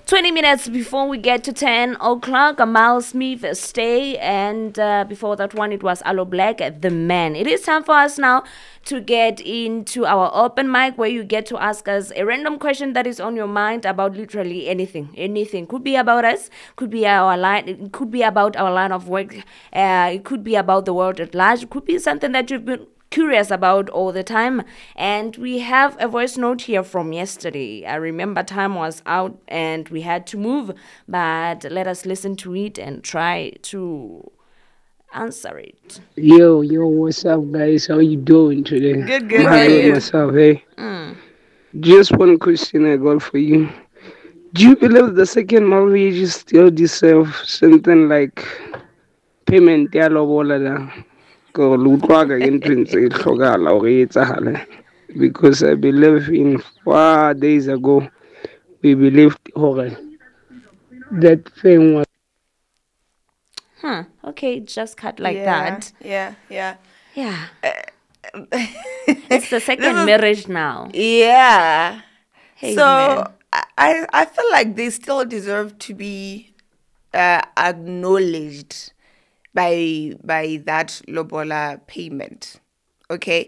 20 minutes before we get to 10 o'clock, Miles Smith, Stay, and before that one, it was Aloe Black, The Man. It is time for us now to get into our open mic where you get to ask us a random question that is on your mind about literally anything. Anything. Could be about us, could be our line, it could be about our line of work, it could be about the world at large, it could be something that you've been curious about all the time. And we have a voice note here from yesterday. I remember time was out and we had to move, but let us listen to it and try to answer it. Yo, what's up, guys? How you doing today? Good, I'm good. How are happy with you? myself, hey? Mm. Just one question I got for you. Do you believe the second marriage still deserve something like payment ya lobola da? Ko lo utlwa ka ke ntho e ntse e tlhokagala hore e etsahale. Because I believe in 4 days ago, we believed hore that thing was Huh. Okay, just cut like Yeah, that. yeah, yeah. Yeah. This It's the second is marriage now. yeah. Hey, So man. I feel like they still deserve to be acknowledged by that lobola payment. Okay,